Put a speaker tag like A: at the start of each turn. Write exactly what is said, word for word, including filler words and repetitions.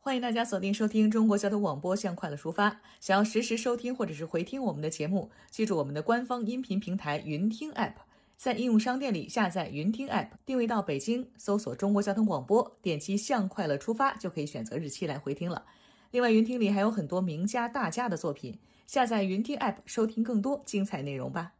A: 欢迎大家锁定收听中国交通广播向快乐出发。想要实时收听或者是回听我们的节目，记住我们的官方音频平台云听 App， 在应用商店里下载云听 App， 定位到北京，搜索中国交通广播，点击向快乐出发就可以选择日期来回听了。另外，云听里还有很多名家大家的作品，下载云听 App 收听更多精彩内容吧。